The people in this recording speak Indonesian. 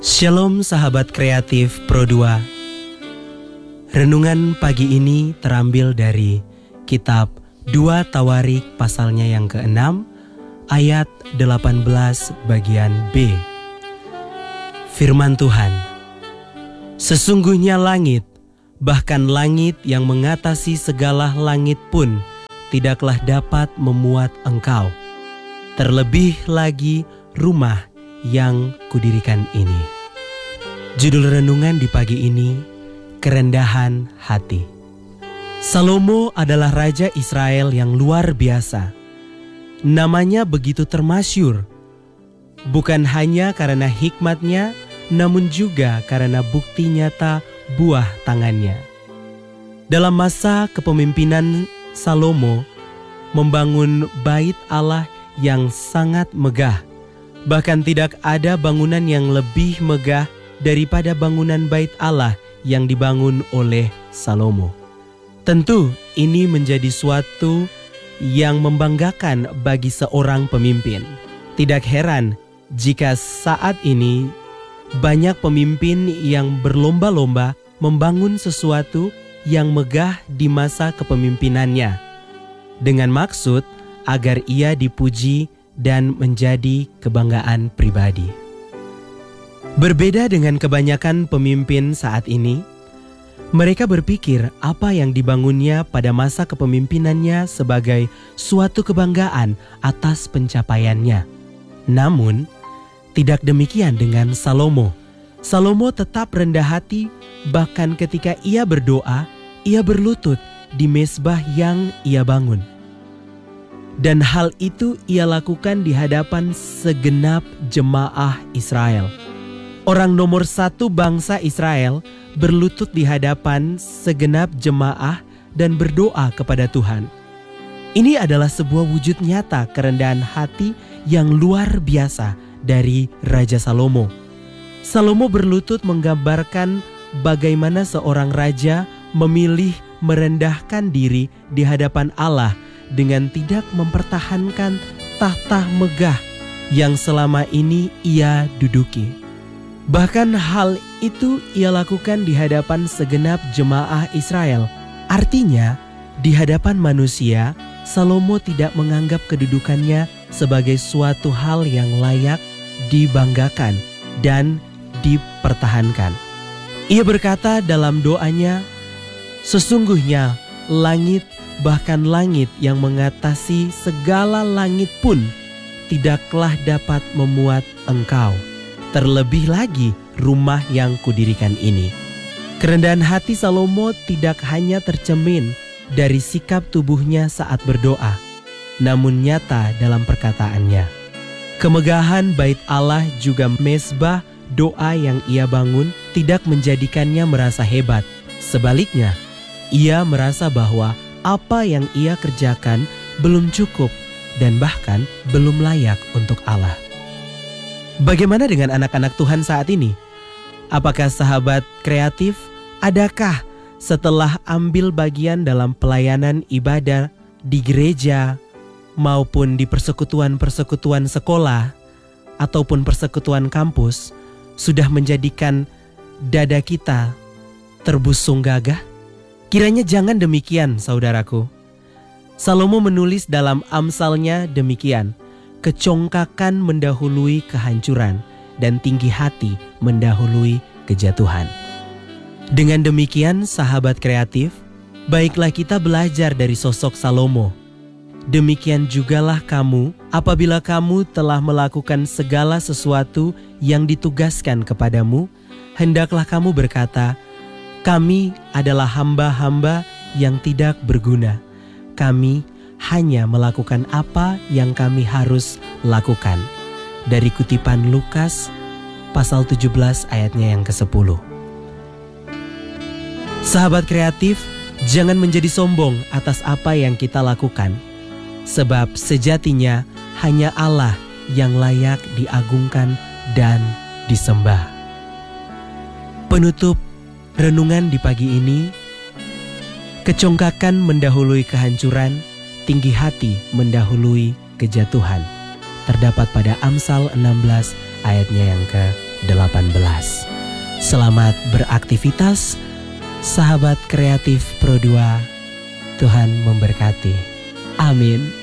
Shalom sahabat kreatif Pro 2. Renungan pagi ini terambil dari kitab 2 Tawarik pasalnya yang ke-6 ayat 18 bagian B. Firman Tuhan, sesungguhnya langit, bahkan langit yang mengatasi segala langit pun tidaklah dapat memuat engkau. Terlebih lagi rumah yang kudirikan ini. Judul renungan di pagi ini, kerendahan hati. Salomo adalah raja Israel yang luar biasa. Namanya begitu termasyur, bukan hanya karena hikmatnya, namun juga karena bukti nyata buah tangannya. Dalam masa kepemimpinan Salomo, membangun bait Allah yang sangat megah. Bahkan tidak ada bangunan yang lebih megah daripada bangunan bait Allah yang dibangun oleh Salomo. Tentu ini menjadi suatu yang membanggakan bagi seorang pemimpin. Tidak heran jika saat ini banyak pemimpin yang berlomba-lomba membangun sesuatu yang megah di masa kepemimpinannya, dengan maksud agar ia dipuji dan menjadi kebanggaan pribadi. Berbeda dengan kebanyakan pemimpin saat ini, mereka berpikir apa yang dibangunnya pada masa kepemimpinannya sebagai suatu kebanggaan atas pencapaiannya. Namun, tidak demikian dengan Salomo. Salomo tetap rendah hati, bahkan ketika ia berdoa, ia berlutut di mezbah yang ia bangun. Dan hal itu ia lakukan di hadapan segenap jemaah Israel. Orang nomor satu bangsa Israel berlutut di hadapan segenap jemaah dan berdoa kepada Tuhan. Ini adalah sebuah wujud nyata kerendahan hati yang luar biasa dari Raja Salomo. Salomo berlutut menggambarkan bagaimana seorang raja memilih merendahkan diri di hadapan Allah dengan tidak mempertahankan tahta megah yang selama ini ia duduki. Bahkan hal itu ia lakukan di hadapan segenap jemaah Israel. Artinya, di hadapan manusia, Salomo tidak menganggap kedudukannya sebagai suatu hal yang layak dibanggakan dan dipertahankan. Ia berkata dalam doanya, sesungguhnya langit, bahkan langit yang mengatasi segala langit pun tidaklah dapat memuat engkau. Terlebih lagi rumah yang kudirikan ini. Kerendahan hati Salomo tidak hanya tercermin dari sikap tubuhnya saat berdoa, namun nyata dalam perkataannya. Kemegahan bait Allah juga mezbah doa yang ia bangun tidak menjadikannya merasa hebat. Sebaliknya, ia merasa bahwa apa yang ia kerjakan belum cukup dan bahkan belum layak untuk Allah. Bagaimana dengan anak-anak Tuhan saat ini? Apakah sahabat kreatif, adakah setelah ambil bagian dalam pelayanan ibadah di gereja maupun di persekutuan-persekutuan sekolah ataupun persekutuan kampus sudah menjadikan dada kita terbusung gagah? Kiranya jangan demikian, saudaraku. Salomo menulis dalam Amsalnya demikian, kecongkakan mendahului kehancuran dan tinggi hati mendahului kejatuhan. Dengan demikian, sahabat kreatif, baiklah kita belajar dari sosok Salomo. Demikian jugalah kamu apabila kamu telah melakukan segala sesuatu yang ditugaskan kepadamu, hendaklah kamu berkata, kami adalah hamba-hamba yang tidak berguna. Kami hanya melakukan apa yang kami harus lakukan. Dari kutipan Lukas pasal 17 ayatnya yang ke-10. Sahabat kreatif, jangan menjadi sombong atas apa yang kita lakukan. Sebab sejatinya hanya Allah yang layak diagungkan dan disembah. Penutup renungan di pagi ini, kecongkakan mendahului kehancuran, tinggi hati mendahului kejatuhan. Terdapat pada Amsal 16 ayatnya yang ke Selamat beraktivitas, sahabat kreatif Pro 2. Tuhan memberkati. Amin.